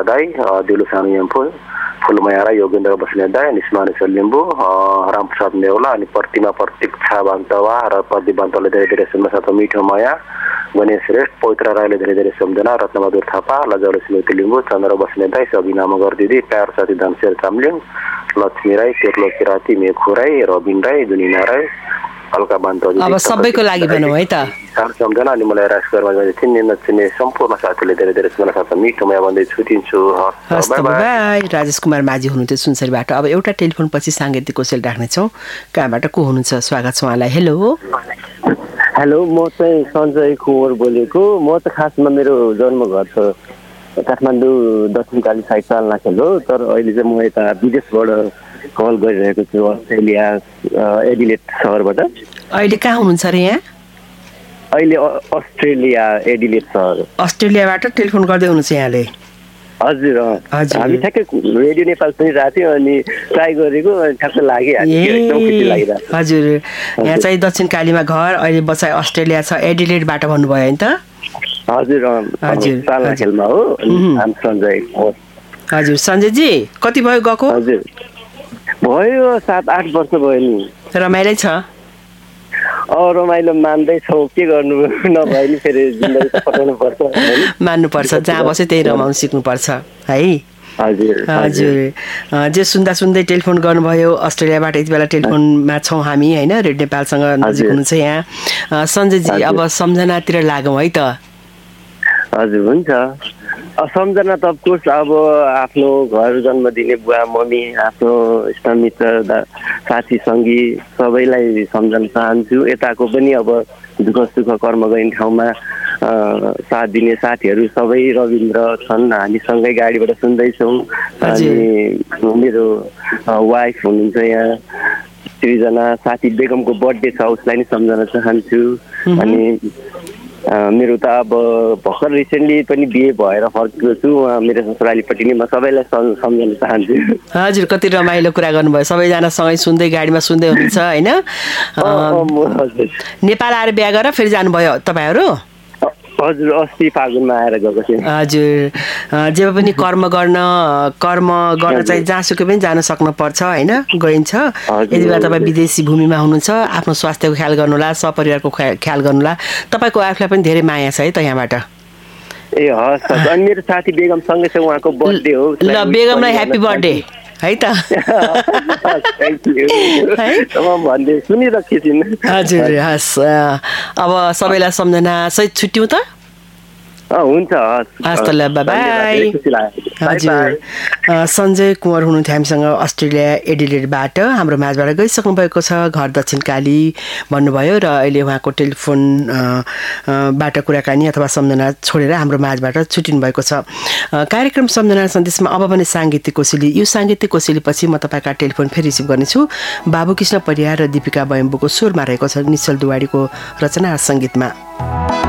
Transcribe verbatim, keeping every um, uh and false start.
दाई, दिलु सानु यम्फु, फुलमाया राई, योगेन्द्र बस्नेत दाई, निस्मानेश्वर लिम्बू, रामप्रसाद नेउला अनि प्रतिमा प्रतीक्षा बान्तवा र प्रदीप बान्तवाले धेरै धेरै सम्झना साथ मिठो माया, गणेश श्रेष्ठ, पवित्र राईले धेरै धेरै सम्झना, रत्नबहादुर थापा, लजाउले स्मृति लिम्बू, चन्द्र बस्नेत दाई, सबिना मगर दिदी, प्यार साथी धनशेर चामलिङ, लक्ष्मी राई, तेर्लो किराती, मेघु राई, रबिन राई, दुनिना राई, हल्का बान्तवा दिदी। अब सबैको लागि भनौँ है त। सानो सम्झना अनि मलाई राजकुमारमा गए थिए नचिने सम्पूर्ण साथीले धेरै धेरै सम्झना साथ मिठो माया भन्दै छुटिन्छु। हस् त बाई। राजेश कुमार माझी हुनुहुन्थ्यो सुनसरीबाट। अब एउटा टेलिफोन पछि साङ्गीतिक कोसेल राख्नेछौँ। कहाँबाट को हुनुहुन्छ? स्वागत छ उहाँलाई। हेलो हेलो, म चाहिँ सञ्जय कुँवर बोलेको। म त खासमा मेरो जन्मघर छ काठमाडौँ दक्षिणकाली साइड चालनाखेल हो, तर अहिले चाहिँ म यता विदेशबाट कल गरिरहेको छु, अस्ट्रेलिया एडिलेड सहरबाट। अहिले कहाँ हुनुहुन्छ अरे यहाँ? अहिले अस्ट्रेलिया एडिलेड सहर। अस्ट्रेलियाबाट टेलिफोन गर्दै हुनुहुन्छ यहाँले? हजुर हामी ठ्याक्कै रेडियो नेपाल सुनिरहेको थियौँ अनि ट्राई गरेको ठ्याक्कै लाग्यो। हजुर, यहाँ चाहिँ दक्षिणकालीमा घर, अहिले बसाइ अस्ट्रेलिया छ, एडिलेडबाट भन्नुभयो होइन त? हजुर हजुर चालनाखेलमा हो। सञ्जय। हजुर सञ्जयजी, कति भयो गएको? हजुर भयो सात आठ वर्ष भयो नि। रमाइलो छ? अँ रमाइलो मान्दैछौ, के गर्नु, नभए नि फेरि जिन्दगी त पठाउनु पर्छ। मान्नुपर्छ, जहाँ बस्यो त्यही रमाउनु सिक्नुपर्छ है। हजुर हजुर जे सुन्दा सुन्दै टेलिफोन गर्नुभयो अस्ट्रेलियाबाट। यति बेला टेलिफोनमा छौँ हामी होइन, रेडियो नेपालसँग नजिक हुनुहुन्छ यहाँ। सञ्जयजी, अब सम्झनातिर लागौँ है त। हजुर हुन्छ। सम्झना त अफकोर्स अब आफ्नो घर जन्म दिने बुवा मम्मी, आफ्नो इष्टमित्र साथी सङ्गी सबैलाई सम्झन चाहन्छु। यताको पनि अब दुःख सुख कर्म गर्ने ठाउँमा साथ दिने साथीहरू सबै रविन्द्र छन्, हामी सँगै गाडीबाट सुन्दैछौँ। अनि मेरो वाइफ हुनुहुन्छ यहाँ सृजना, साथी बेगमको बर्थडे छ, उसलाई नि सम्झन चाहन्छु। अनि मेरो त अब भर्खर रिसेन्टली पनि बिहे भएर फर्केको छु, मेरो ससुरालीपट्टि नि म सबैलाई सम्झन चाहन्छु। हजुर, कति रमाइलो कुरा गर्नुभयो, सबैजना सँगै सुन्दै गाडीमा सुन्दै हुनुहुन्छ होइन? नेपाल आएर बिहा गरेर फेरि जानुभयो तपाईँहरू? हजुर, अस्ति फागुनमा आएर गएको थिएँ। हजुर, जे पनि कर्म गर्न कर्म गर्न चाहिँ जहाँसुकै पनि जान सक्नुपर्छ होइन, गइन्छ। यति बेला तपाईँ विदेशी भूमिमा हुनुहुन्छ, आफ्नो स्वास्थ्यको ख्याल गर्नुहोला, सपरिवारको ख्याल गर्नुहोला। तपाईँको आफूलाई पनि धेरै माया छ है त यहाँबाट। ए हस्, अनि मेरो साथी बेगमसँगै छ, उहाँको बर्थडे हो। ल बेगमलाई ह्याप्पी बर्थडे है त। हजुर हस्, अब सबैलाई सम्झना सहित छुट्यौँ त। हुन्छ हस् त, ल बाई। हजुर, सञ्जय कुँवर हुनुहुन्थ्यो हामीसँग अस्ट्रेलिया एडिलेडबाट। हाम्रो माझबाट गइसक्नु भएको छ, घर दक्षिणकाली भन्नुभयो र अहिले उहाँको टेलिफोन बाट कुराकानी अथवा सम्झना छोडेर हाम्रो माझबाट छुटिनु भएको छ। कार्यक्रम सम्झना सन्देशमा अब पनि साङ्गीतिक कोसेली। यो साङ्गीतिक कोसेली पछि म तपाईँका टेलिफोन फेरि रिसिभ गर्नेछु। बाबुकृष्ण परियार र दीपिका बयम्बुको स्वरमा रहेको छ, निश्चल दुवाडीको रचना र सङ्गीतमा।